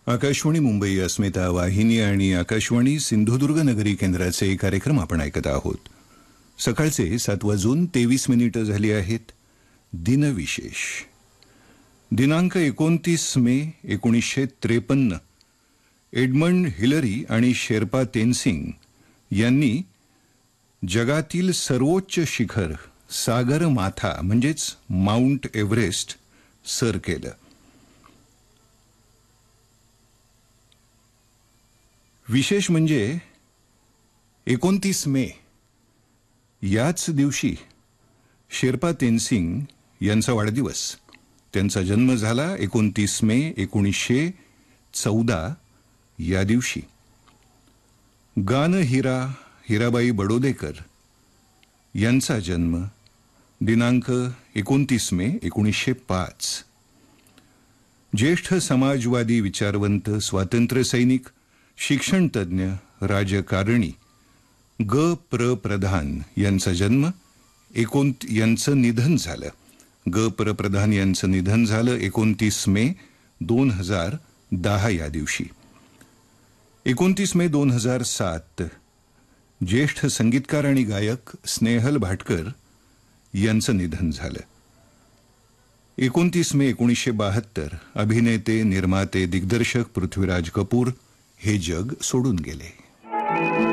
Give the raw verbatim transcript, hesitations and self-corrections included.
आकाशवाणी मुंबई अस्मिता वाहिनी आणि आकाशवाणी सिंधुदुर्ग नगरी केंद्राचे कार्यक्रम आपण ऐकत आहोत. सकाळचे सात वाजून तेवीस मिनिटं झाली आहेत. दिनविशेष दिनांक एकोणतीस मे एकोणीसशे त्रेपन्न एडमंड हिलरी आणि शेर्पा तेनसिंग यांनी जगातील सर्वोच्च शिखर सागर माथा म्हणजेच माउंट एव्हरेस्ट सर केलं. विशेष म्हणजे एकोणतीस मे याच दिवशी शेर्पा तेनसिंग यांचा वाढदिवस. त्यांचा जन्म झाला एकोणतीस मे एकोणीसशे चौदा या दिवशी. गानहिरा हिराबाई बडोदेकर यांचा जन्म दिनांक एकोणतीस मे एकोणीसशे पाच. ज्येष्ठ समाजवादी विचारवंत, स्वातंत्र्य सैनिक, शिक्षणतज्ञ, राजकारणी ग प्र प्रधान यांचा जन्म एकोणत यांचं निधन झालं. ग प्र प्रधान यांचं निधन झालं एकोणतीस मे दोन हजार दहा या दिवशी. एकोणतीस मे दोन हजार सात ज्येष्ठ संगीतकार आणि गायक स्नेहल भाटकर यांचं निधन झालं. एकोणतीस मे एकोणीसशे बहात्तर अभिनेते, निर्माते, दिग्दर्शक पृथ्वीराज कपूर हे जग सोडून गेले.